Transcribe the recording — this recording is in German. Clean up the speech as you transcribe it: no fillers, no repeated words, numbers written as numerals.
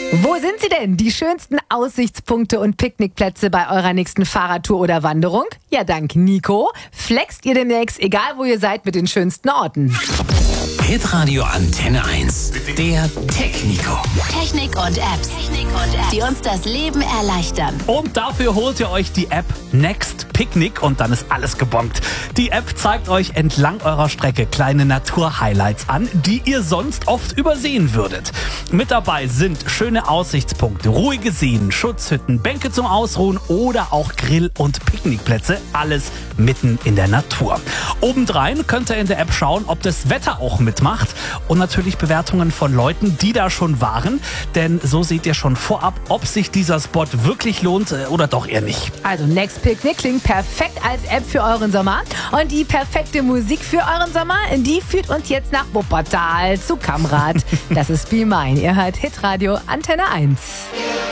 Wo sind sie denn? Die schönsten Aussichtspunkte und Picknickplätze bei eurer nächsten Fahrradtour oder Wanderung? Ja, dank Nico flext ihr demnächst, egal wo ihr seid, mit den schönsten Orten. Hitradio Antenne 1. Der Tech-Nico. Technik und Apps, die uns das Leben erleichtern. Und dafür holt ihr euch die App Next Picnic und dann ist alles gebongt. Die App zeigt euch entlang eurer Strecke kleine Naturhighlights an, die ihr sonst oft übersehen würdet. Mit dabei sind schöne Aussichtspunkte, ruhige Seen, Schutzhütten, Bänke zum Ausruhen oder auch Grill- und Picknickplätze. Alles mitten in der Natur. Obendrein könnt ihr in der App schauen, ob das Wetter auch mitmacht und natürlich Bewertungen von Leuten, die da schon waren. Denn so seht ihr schon vorab, ob sich dieser Spot wirklich lohnt oder doch eher nicht. Also Next Picnic klingt perfekt als App für euren Sommer. Und die perfekte Musik für euren Sommer, die führt uns jetzt nach Wuppertal zu Kamrad. Das ist Be Mine. Ihr hört Hitradio Antenne 1.